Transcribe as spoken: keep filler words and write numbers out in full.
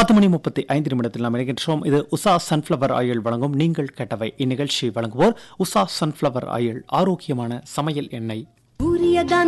பத்து மணி முப்பத்தி ஐந்து நிமிடத்தில் நாம் இணைகின்றோம். இது உஷா சன்ஃப்ளவர் ஆயில் வழங்கும் நீங்கள் கேட்டவை. இந்நிகழ்ச்சி வழங்குவோர் உஷா சன்ஃப்ளவர் ஆயில், ஆரோக்கியமான சமையல் எண்ணெய்.